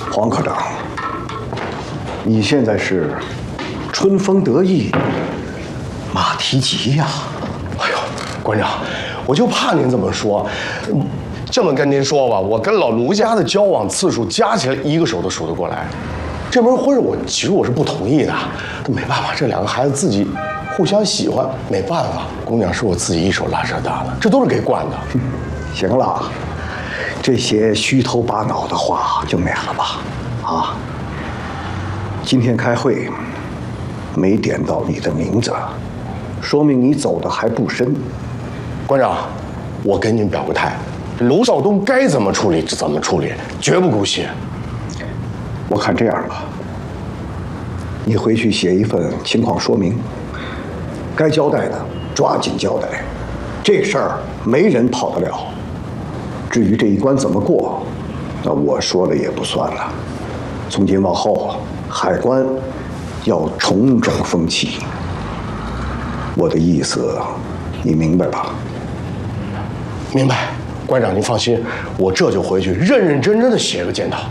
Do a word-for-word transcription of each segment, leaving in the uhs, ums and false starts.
黄科长，你现在是春风得意，马蹄疾呀！ 哎呦，馆长，我就怕您这么说。这么跟您说吧，我跟老卢家的交往次数加起来一个手都数得过来。这门婚事我其实我是不同意的，但没办法，这两个孩子自己互相喜欢，没办法。姑娘是我自己一手拉扯大的，这都是给惯的。 行了，这些虚头巴脑的话就免了吧。啊，今天开会没点到你的名字，说明你走的还不深。 馆长，我跟您表个态，卢少东该怎么处理就怎么处理，绝不姑息。 我看这样吧，你回去写一份情况说明，该交代的抓紧交代，这事儿没人跑得了。至于这一关怎么过，那我说了也不算了。从今往后，海关要重整风气。我的意思，你明白吧？ 明白，馆长您放心，我这就回去认认真真的写个检讨。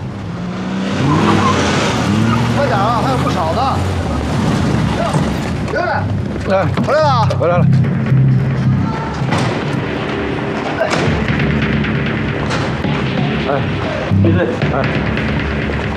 快点啊，还有不少呢。刘来， 来， 回来了， 回来了。哎，闭嘴！哎。